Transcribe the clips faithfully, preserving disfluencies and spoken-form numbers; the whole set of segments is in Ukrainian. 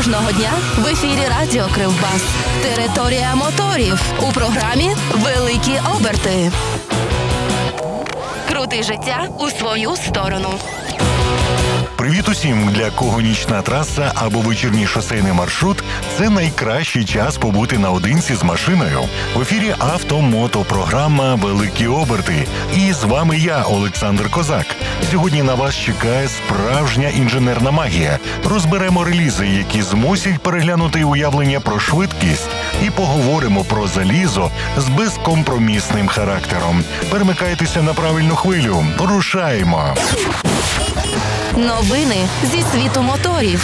Кожного дня в ефірі Радіо Кривбас. Територія моторів. У програмі «Великі оберти». Крути життя у свою сторону. Привіт усім, для кого нічна траса або вечірній шосейний маршрут – це найкращий час побути наодинці з машиною. В ефірі авто-мото-програма «Великі оберти». І з вами я, Олександр Козак. Сьогодні на вас чекає справжня інженерна магія. Розберемо релізи, які змусять переглянути уявлення про швидкість. І поговоримо про залізо з безкомпромісним характером. Перемикайтеся на правильну хвилю. Рушаємо! Новини зі світу моторів.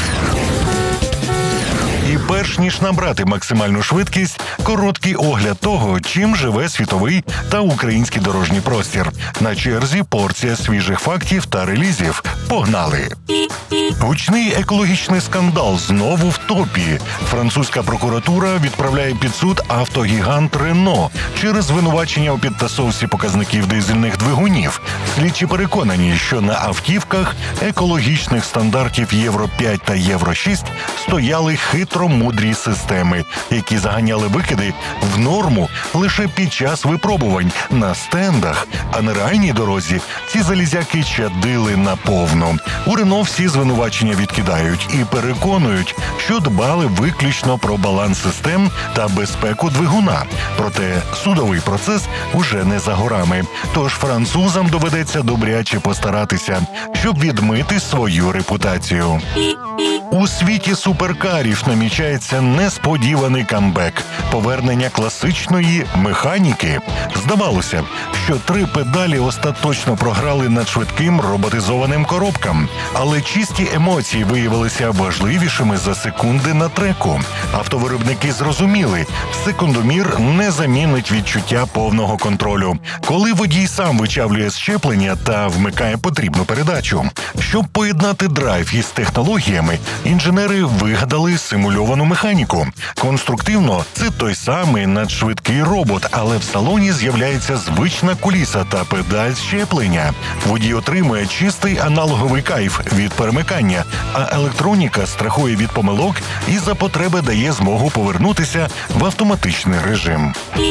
І перш ніж набрати максимальну швидкість, короткий огляд того, чим живе світовий та український дорожній простір. На черзі порція свіжих фактів та релізів. Погнали! Гучний екологічний скандал знову в топі. Французька прокуратура відправляє під суд автогігант Рено через звинувачення у підтасовці показників дизельних двигунів. Слідчі переконані, що на автівках екологічних стандартів Євро п'ять та Євро шість стояли хитромудрі системи, які заганяли викиди в норму лише під час випробувань на стендах, а на реальній дорозі ці залізяки чадили наповну. У Рено всі звинувачення відкидають і переконують, що дбали виключно про баланс систем та безпеку двигуна. Проте судовий процес уже не за горами, тож французам доведеться добряче постаратися, щоб відмити свою репутацію. У світі суперкарів намічається несподіваний камбек – повернення класичної механіки. Здавалося, що три педалі остаточно програли над швидким роботизованим коробкам, але чисті емоції виявилися важливішими за секунди на треку. Автовиробники зрозуміли – секундомір не замінить відчуття повного контролю, коли водій сам вичавлює щеплення та вмикає потрібну передачу. Щоб поєднати драйв із технологіями, інженери вигадали симульовану механіку. Конструктивно – це той самий надшвидкий робот, але в салоні з'являється звична куліса та педаль щеплення. Водій отримує чистий аналоговий кайф від перемикання, а електроніка страхує від помилок і за потреби дає змогу повернутися в автоматичний режим.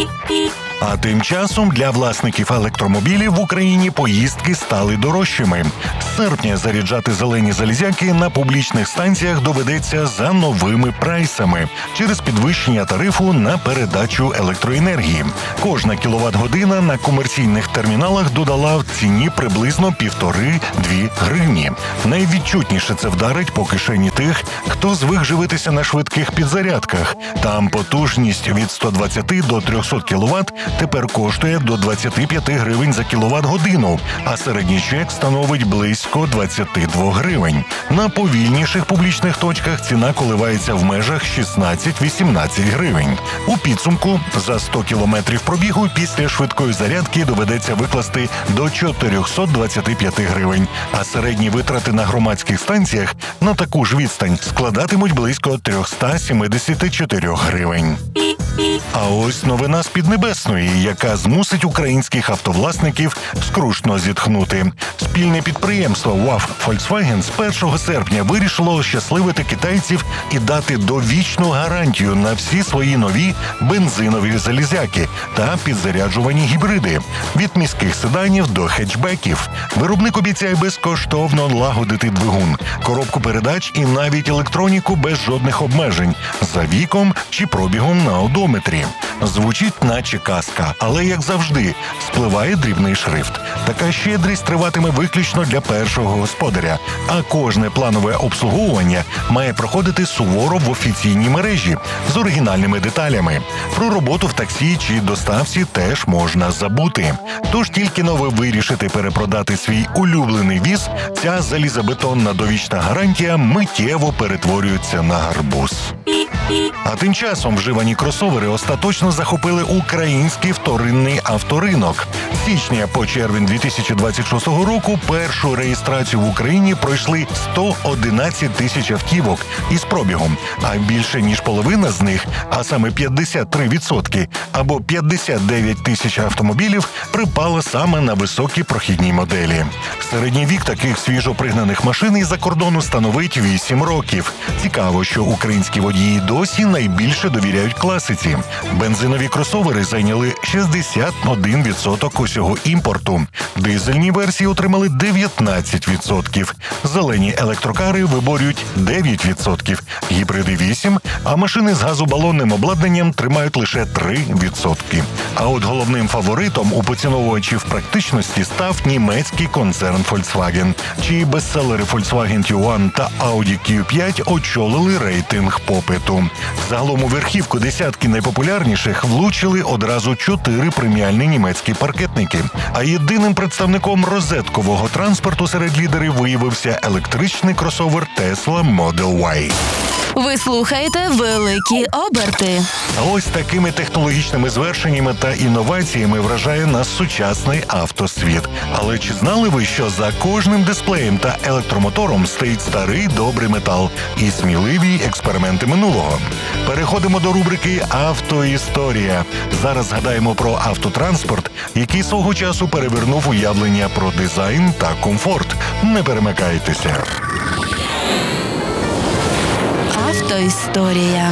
А тим часом для власників електромобілів в Україні поїздки стали дорожчими. З серпня заряджати зелені залізяки на публічних станціях доведеться за новими прайсами через підвищення тарифу на передачу електроенергії. Кожна кіловат-година на комерційних терміналах додала в ціні приблизно півтори-дві гривні. Найвідчутніше це вдарить по кишені тих, хто звик живитися на швидких підзарядках. Там потужність від сто двадцять до триста кіловат тепер коштує до двадцять п'ять гривень за кіловат-годину, а середній чек становить близько двадцять два гривень. На повільніших публічних точках ціна коливається в межах шістнадцять-вісімнадцять гривень. У підсумку за сто кілометрів пробігу після швидкої зарядки доведеться викласти до чотириста двадцять п'ять гривень, а середні витрати на громадських станціях на таку ж відстань складатимуть близько триста сімдесят чотири гривень. А ось новина з Піднебесної, яка змусить українських автовласників скрушно зітхнути. Спільне підприємство ВАФ Volkswagen з першого серпня вирішило ощасливити китайців і дати довічну гарантію на всі свої нові бензинові залізяки та підзаряджувані гібриди. Від міських седанів до хетчбеків. Виробник обіцяє безкоштовно лагодити двигун, коробку передач і навіть електроніку без жодних обмежень за віком чи пробігом на одометрі. Звучить наче казка, але, як завжди, спливає дрібний шрифт. Така щедрість триватиме виключно для першого господаря, а кожне планове обслуговування має проходити суворо в офіційній мережі з оригінальними деталями. Про роботу в таксі чи доставці теж можна забути. Тож тільки но ви вирішите перепродати свій улюблений віз, ця залізобетонна довічна гарантія миттєво перетворюється на гарбуз. А тим часом вживані кросовери остаточно захопили український вторинний авторинок. З січня по червень дві тисячі двадцять шостого року першу реєстрацію в Україні пройшли сто одинадцять тисяч автівок із пробігом, а більше ніж половина з них, а саме п'ятдесят три відсотки або п'ятдесят дев'ять тисяч автомобілів, припала саме на високі прохідні моделі. Середній вік таких свіжопригнаних машин із-за кордону становить вісім років. Цікаво, що українські водії досі найбільше довіряють класиці. Бензинові кросовери зайняли шістдесят один відсоток усього імпорту. Дизельні версії отримали дев'ятнадцять відсотків. Зелені електрокари виборюють дев'ять відсотків, гібриди вісім відсотків, а машини з газобалонним обладнанням тримають лише три відсотки. А от головним фаворитом у поціновувачів практичності став німецький концерн Volkswagen, чиї бестселери Volkswagen ті один та Audi кью п'ять очолили рейтинг попиту. Загалом у верхівку десятки найпопулярніших влучили одразу чотири преміальні німецькі паркетники. А єдиним представником розеткового транспорту серед лідерів виявився електричний кросовер Tesla Model Y. Ви слухаєте «Великі оберти». Ось такими технологічними звершеннями та інноваціями вражає нас сучасний автосвіт. Але чи знали ви, що за кожним дисплеєм та електромотором стоїть старий добрий метал і сміливі експерименти минулого? Переходимо до рубрики «Автоісторія». Зараз згадаємо про автотранспорт, який свого часу перевернув уявлення про дизайн та комфорт. Не перемикайтеся. Автоісторія.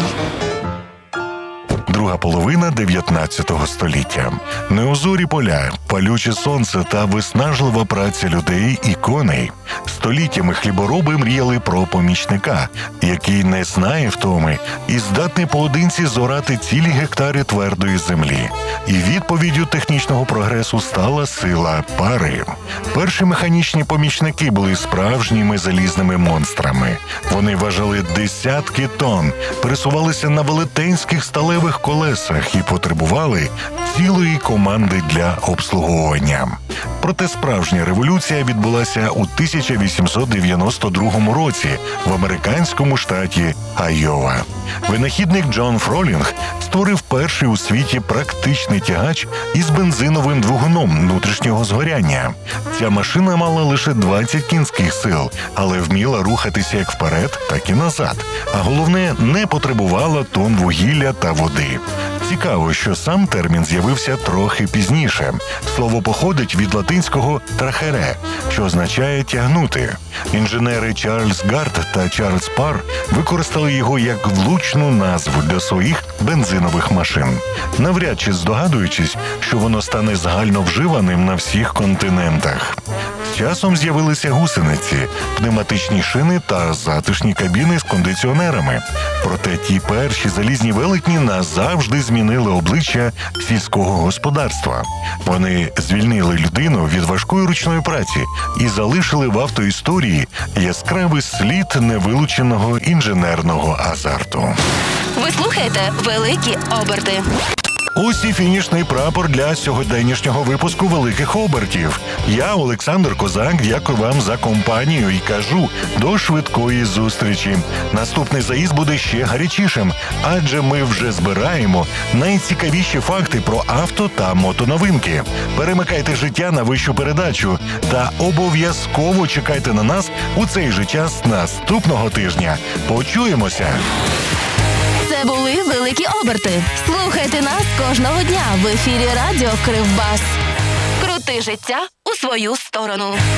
Друга половина дев'ятнадцятого століття. Неозорі поля, палюче сонце та виснажлива праця людей і коней. Століттями хлібороби мріяли про помічника, який не знає втоми і здатний поодинці зорати цілі гектари твердої землі. І відповіддю технічного прогресу стала сила пари. Перші механічні помічники були справжніми залізними монстрами. Вони важили десятки тонн, пересувалися на велетенських сталевих колесах і потребували цілої команди для обслуговування. Проте справжня революція відбулася у тисяча вісімсот дев'яносто другому році в американському штаті Айова. Винахідник Джон Фролінг створив перший у світі практичний тягач із бензиновим двигуном внутрішнього згоряння. Ця машина мала лише двадцять кінських сил, але вміла рухатися як вперед, так і назад. А головне, не потребувала тонн вугілля та води. Цікаво, що сам термін з'явився трохи пізніше. Слово походить від латинського «трахере», що означає «тягнути». Інженери Чарльз Гард та Чарльз Пар використали його як влучну назву для своїх бензинових машин, навряд чи здогадуючись, що воно стане загальновживаним на всіх континентах. З часом з'явилися гусениці, пневматичні шини та затишні кабіни з кондиціонерами. Проте ті перші залізні велетні назавжди змінили обличчя сільського господарства. Вони звільнили людину від важкої ручної праці і залишили в автоісторії яскравий слід невилученого інженерного азарту. Ви слухаєте «Великі оберти». Ось і фінішний прапор для сьогоденнішнього випуску «Великих обертів». Я, Олександр Козак, дякую вам за компанію і кажу до швидкої зустрічі. Наступний заїзд буде ще гарячішим, адже ми вже збираємо найцікавіші факти про авто та мотоновинки. Перемикайте життя на вищу передачу та обов'язково чекайте на нас у цей же час наступного тижня. Почуємося! Це були «Великі оберти». Слухайте нас кожного дня в ефірі радіо Кривбас. Крути життя у свою сторону.